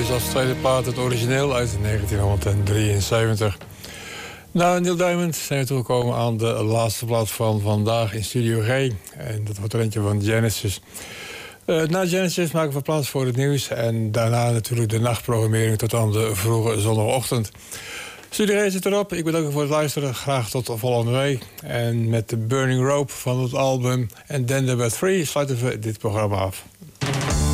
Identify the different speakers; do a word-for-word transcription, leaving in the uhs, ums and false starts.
Speaker 1: dus als tweede plaat het origineel uit negentienhonderddrieënzeventig. Na Neil Diamond zijn we toegekomen aan de laatste plaat van vandaag in Studio G. En dat wordt er eentje van Genesis. Uh, na Genesis maken we plaats voor het nieuws. En daarna natuurlijk de nachtprogrammering tot aan de vroege zondagochtend. Studio G zit erop. Ik bedank u voor het luisteren. Graag tot de volgende week. En met de Burning Rope van het album And Then There Were Three sluiten we dit programma af.